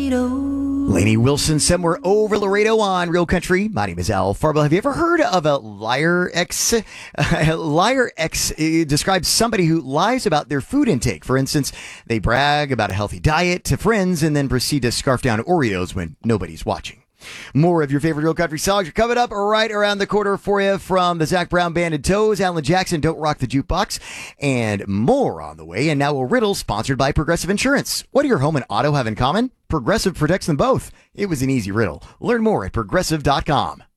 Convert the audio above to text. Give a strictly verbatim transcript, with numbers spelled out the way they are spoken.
Lainey Wilson, Somewhere Over Laredo on Real Country. My name is Al Farbo. Have you ever heard of a liar X? Uh, liar X uh, describes somebody who lies about their food intake. For instance, they brag about a healthy diet to friends and then proceed to scarf down Oreos when nobody's watching. More of your favorite Real Country songs are coming up right around the corner for you from the Zac Brown Band and Toes, Alan Jackson, Don't Rock the Jukebox, and more on the way. And now a riddle sponsored by Progressive Insurance. What do your home and auto have in common? Progressive protects them both. It was an easy riddle. Learn more at progressive dot com.